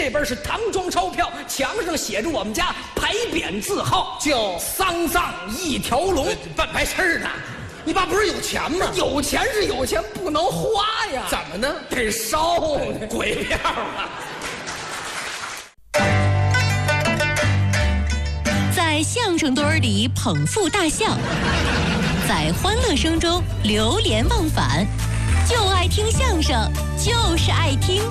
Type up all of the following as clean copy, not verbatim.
这边是唐装钞票，墙上写着我们家牌匾字号，叫丧葬一条龙。 办白事呢。你爸不是有钱吗？ 有钱是有钱，不能花呀。 怎么呢？ 得烧鬼票啊！ 在相声堆里捧腹大笑，在欢乐声中流连忘返，就爱听相声，就是爱听。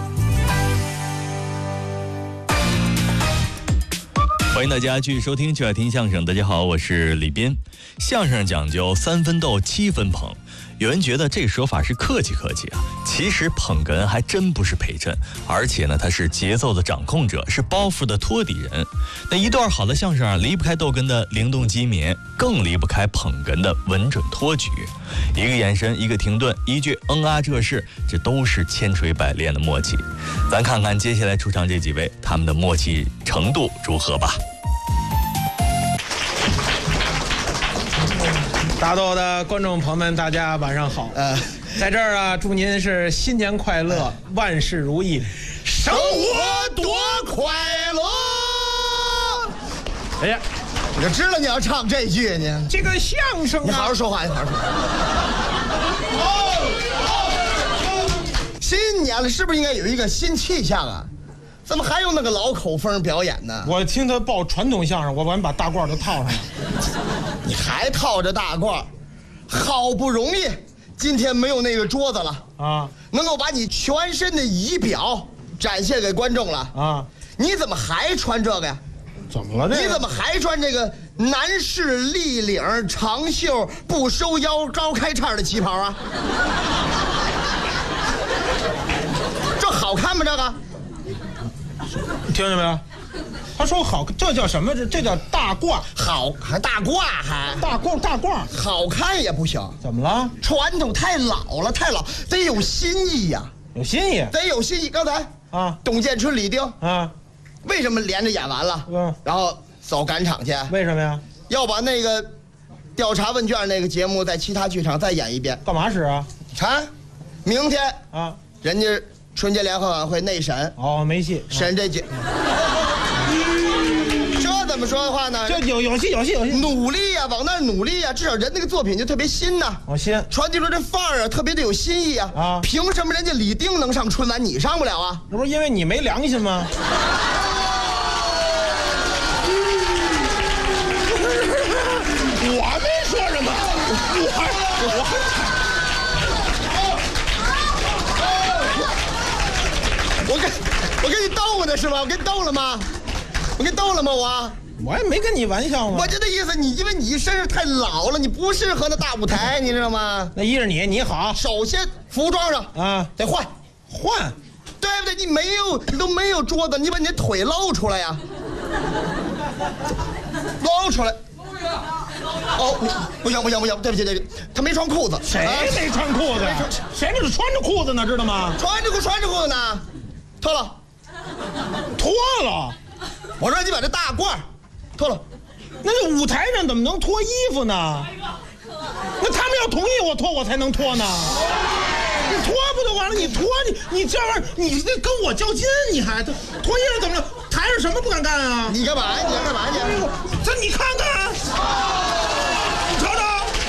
欢迎大家继续收听就爱听相声。大家好，我是李斌。相声讲究3分逗7分捧，有人觉得这个说法是客气客气啊，其实捧哏还真不是陪衬，而且呢，他是节奏的掌控者，是包袱的托底人。那一段好的相声啊，离不开逗哏的灵动机敏，更离不开捧哏的稳准托举。一个眼神，一个停顿，一句啊这是，这都是千锤百炼的默契。咱看看接下来出场这几位，他们的默契程度如何吧。 大豆的观众朋友们，大家晚上好。在这儿啊，祝您是新年快乐，万事如意，生活多快乐。哎呀， 我就知道你要唱这句呢。 这个相声啊， 你好好说话，你好好说话。新年了，是不是应该有一个新气象啊？怎么还有那个老口风表演呢？ 我听他报传统相声，我把你把大褂都套上了。 你还套着大褂，好不容易今天没有那个桌子了啊，能够把你全身的仪表展现给观众了啊，你怎么还穿这个呀？ 怎么了这个？ 你怎么还穿这个男士立领长袖不收腰高开叉的旗袍啊？这好看吗？这个？ 你听见没有？他说好，这叫什么？这叫大褂。 好，还大褂，还大褂， 好看也不行。 怎么了？ 传统太老了，太老，得有新意呀。 有新意， 得有新意。刚才啊，董建春、李丁啊，为什么连着演完了？然后走赶场去？ 为什么呀？ 要把那个调查问卷那个节目在其他剧场再演一遍。 干嘛使啊？ 看，明天啊，人家春节联欢晚会内审。 哦，没戏， 审这节。这怎么说的话呢？ 这有戏， 努力呀，往那儿努力呀，至少人那个作品就特别新呐。 新， 传递出这范儿啊，特别的有新意啊。啊，凭什么人家李丁能上春晚，你上不了啊？ 这不是因为你没良心吗？我没说什么， 我跟你逗呢是吧？我跟你逗了吗？我跟你逗了吗？ 我也没跟你玩笑嘛。 我就那意思，因为你身上太老了，你不适合那大舞台，你知道吗？ 那依着你好。 首先服装上啊得换，对不对？你都没有桌子，你把你的腿露出来呀，露出来。哦，不行，对不起，他没穿裤子。 谁没穿裤子？谁这是穿着裤子呢？知道吗？ 穿着裤子呢，脱了。我说你把这大褂脱了。 那这舞台上怎么能脱衣服呢？那他们要同意我脱，我才能脱呢。你脱不就完了？你脱你这玩意儿，你这跟我较劲，你还脱衣服怎么了？台上什么不敢干啊？ 你干嘛呀？ 这你看看，你瞅瞅，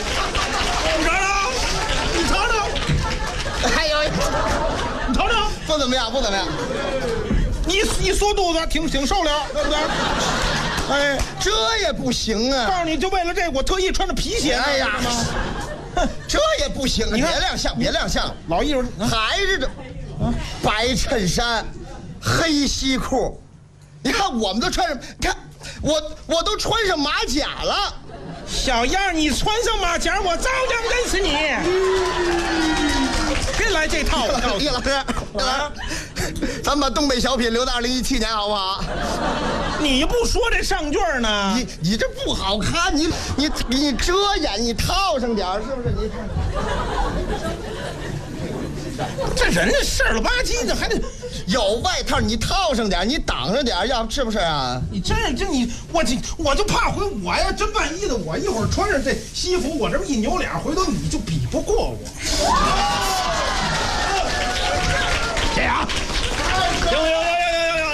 哎呦， 你瞅瞅， 不怎么样。 你缩肚子挺受了，对不对？ 哎，这也不行啊！ 告诉你，就为了这个，我特意穿着皮鞋。 哎呀，这也不行啊！别亮相， 老艺术还是这白衬衫、黑西裤。你看我们都穿上，你看我都穿上马甲了。 小样，你穿上马甲，我照样认识你。别来这套！ 叶老师，咱们把东北小品留到2017年好不好？ 你不说这上句呢？ 你这不好看，你遮掩，你套上点是不是？你这人家事儿了吧唧的，还得有外套，你套上点，你挡上点，要是不是啊？ 你我就怕我呀，真万一的，我一会儿穿上这西服，我这么一扭脸，回头你就比不过我。这样，行。